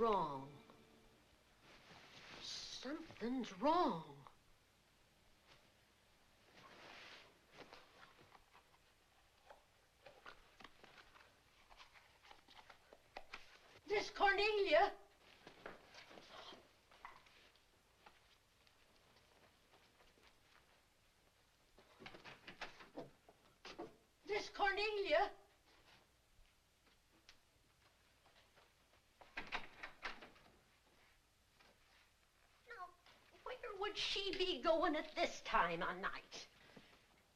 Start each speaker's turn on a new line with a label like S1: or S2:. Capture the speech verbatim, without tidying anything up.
S1: wrong. Something's wrong. This Cornelia. This Cornelia. Now, where would she be going at this time of night?